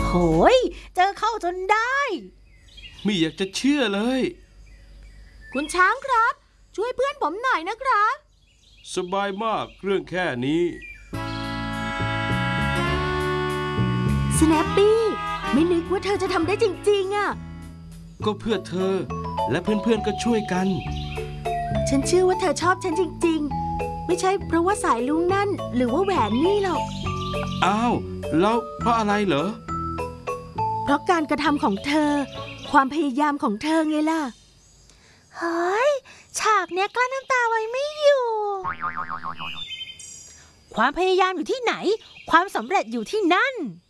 โหยเจอเข้าจนได้ไม่อยากจะเชื่อเลยคุณช้างครับช่วยเพื่อนผมหน่อยนะครับสบายมากเรื่องแค่นี้สแนปปี้ไม่นึกว่าเธอจะทำได้จริงๆอ่ะก็เพื่อเธอและเพื่อนๆก็ช่วยกันฉันเชื่อว่าเธอชอบฉันจริงๆไม่ใช่เพราะว่าสายลุงนั่นหรือว่าแหวนนี่หรอกอ้าวแล้วเพราะอะไรเหรอเพราะการกระทำของเธอความพยายามของเธอไงล่ะเฮ้ยฉากเนี้ยกลั้นน้ำตาไว้ไม่อยู่ความพยายามอยู่ที่ไหนความสำเร็จอยู่ที่นั่น